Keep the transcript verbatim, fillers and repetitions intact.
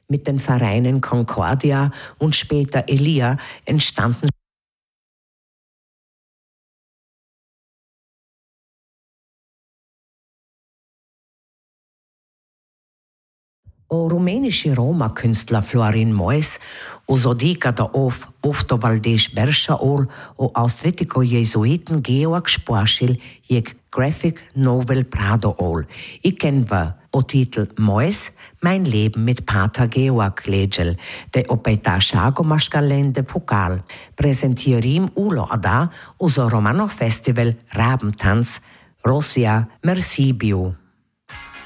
Mit den Vereinen Concordia und später Elia entstanden o rumänische Roma-Künstler Florin Mois, o Sodica da Of, Ofto Valdez Bershaol, o Austritico Jesuiten Georg Sporschil, jeg Graphic Novel Pradool. Ich kenn wir o Titel Mois, Mein Leben mit Pater Georg Legel, de opeta Shago Maschkalende Pokal, präsentierim Ulo Ada, o so Romano Festival Rabentanz, Rosia Mersibiu.